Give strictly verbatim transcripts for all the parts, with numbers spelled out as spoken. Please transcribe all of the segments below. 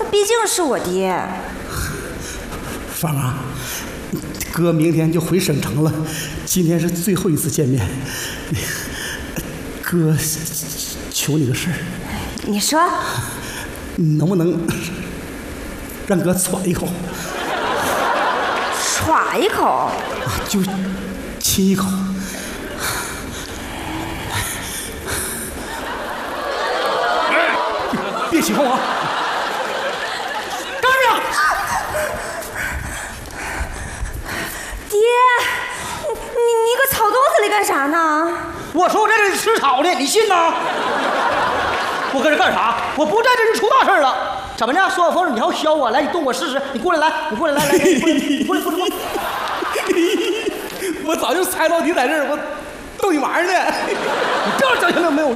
毕竟是我爹。 芳啊，哥明天就回省城了，今天是最后一次见面，哥求你个事儿。 你说， 能不能让哥喘一口？ 歘一口？ 啊，就亲一口。别起哄啊！干呀！ 爹，你你你搁草垛子里干啥呢？ 我说我在这里吃草呢，你信吗？我搁这干啥？我不在这就出大事了。怎么的？说我风你要削我，来，你动我试试。你过来，来，你过来，来来，你过来，你过来，过来，过来。我早就猜到你在这儿，我逗你玩呢。你这样整下来没有用。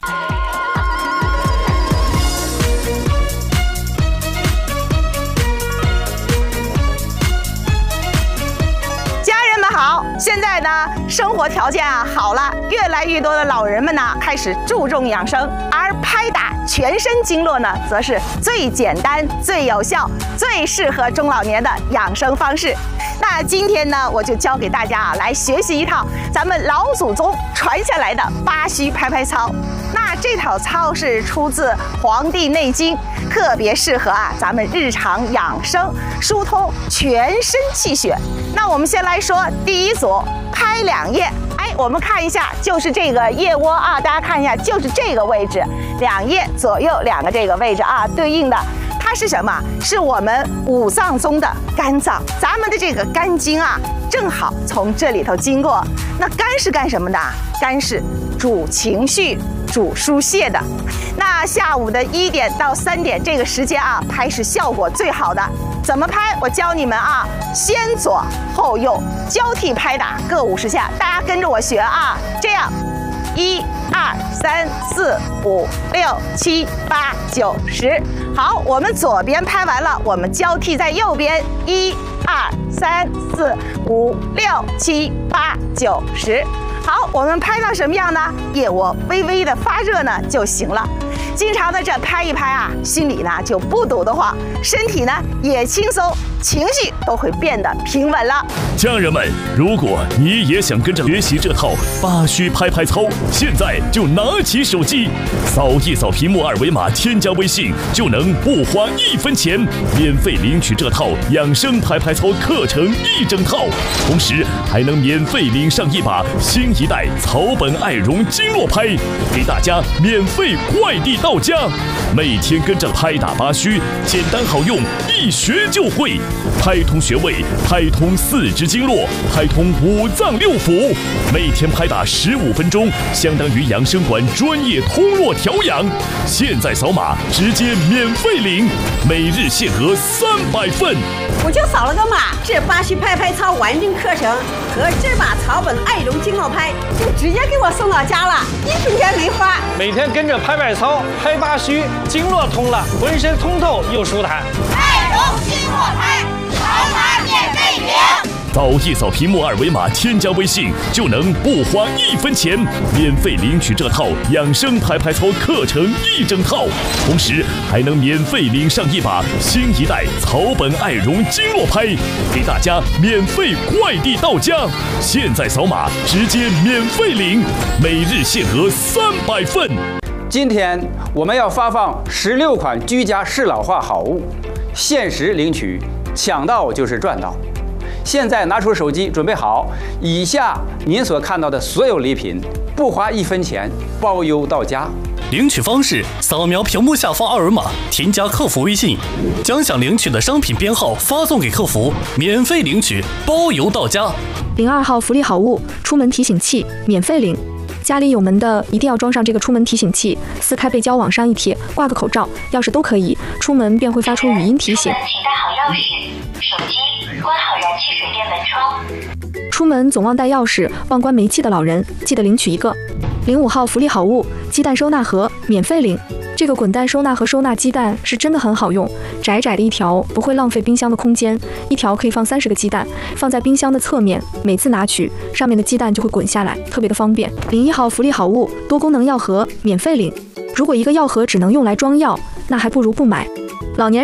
好，现在呢，生活条件啊好了，越来越多的老人们呢开始注重养生，而拍打全身经络呢，则是最简单、最有效、最适合中老年的养生方式。那今天呢，我就教给大家啊，来学习一套咱们老祖宗传下来的八虚拍拍操。那这套操是出自《黄帝内经》，特别适合啊咱们日常养生，疏通全身气血。那我们先来说第一组，拍两腋。哎，我们看一下，就是这个腋窝啊，大家看一下，就是这个位置，两腋左右两个这个位置啊，对应的。它是什么？是我们五脏中的肝脏，咱们的这个肝经啊，正好从这里头经过。那肝是干什么的？肝是主情绪、主疏泄的。那下午的一点到三点这个时间啊，拍是效果最好的。怎么拍？我教你们啊，先左后右交替拍打，各五十下，大家跟着我学啊，这样。一二三四五六七八九十，好，我们左边拍完了，我们交替在右边，一二三四五六七八九十。好，我们拍到什么样呢？腋窝微微的发热呢就行了。经常的这拍一拍啊，心里呢就不堵得慌，身体呢也轻松，情绪都会变得平稳了。 家人们，如果你也想跟着学习这套八虚拍拍操，现在就拿起手机，扫一扫屏幕二维码，添加微信，就能不花一分钱，免费领取这套养生拍拍操课程一整套，同时还能免费领上一把新一代草本爱绒经络拍，给大家免费快递到家。每天跟着拍打八虚，简单好用，一学就会，拍通穴位，拍通四肢经络，拍通五脏六腑。每天拍打十五分钟，相当于养生馆专业通络调养。现在扫码直接免费领，每日限额三百份。 我就扫了个码，这八虚拍拍操完整课程和这把草本爱绒经络拍就直接给我送到家了，一分钱没花。 每天跟着拍拍操，拍八虚，经络通了，浑身通透又舒坦。 爱绒经络拍，扫码免费领。 扫一扫屏幕二维码，添加微信，就能不花一分钱，免费领取这套养生拍拍操课程一整套，同时还能免费领上一把新一代草本爱绒经络拍，给大家免费快递到家。现在扫码直接免费领，每日限额三百份。 今天我们要发放十六款居家适老化好物，限时领取，抢到就是赚到。现在拿出手机，准备好，以下您所看到的所有礼品，不花一分钱，包邮到家。 领取方式：扫描屏幕下方二维码，添加客服微信，将想领取的商品编号发送给客服，免费领取，包邮到家。 零二号福利好物，出门提醒器，免费领。家里有门的一定要装上这个出门提醒器，撕开背胶往上一贴，挂个口罩、钥匙都可以，出门便会发出语音提醒。 请带好钥匙、手机，关好燃气水电门窗。 出门总忘带钥匙、忘关煤气的老人，记得领取一个。零五号福利好物，鸡蛋收纳盒，免费领。这个滚蛋收纳盒收纳鸡蛋是真的很好用，窄窄的一条不会浪费冰箱的空间，一条可以放三十个鸡蛋，放在冰箱的侧面，每次拿取上面的鸡蛋就会滚下来，特别的方便。零一号福利好物，多功能药盒，免费领。如果一个药盒只能用来装药，那还不如不买。老年